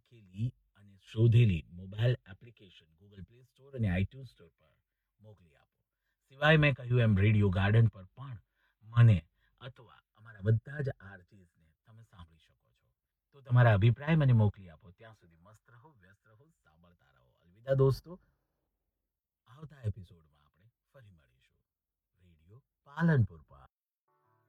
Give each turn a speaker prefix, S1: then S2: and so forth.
S1: લખેલી અને શોધેલી mobile application Google play store અને આઈટ્યુન સ્ટોર પર મોકલી આપો. સિવાય મેં કહ્યું એમ રેડિયો ગાર્ડન પર પણ મને અથવા અમારા બધા જ આરજીસને તમે સાંભળી શકો છો. તો તમારા અભિપ્રાય મને મોકલી આપો. ત્યાં સુધી મસ્ત રહો, વ્યસ્ત રહો, સાંભળતા રહો. અલવિદા દોસ્તો. આવતા એપિસોડમાં આપણે ફરી મળીશું. રેડિયો પાલનપુર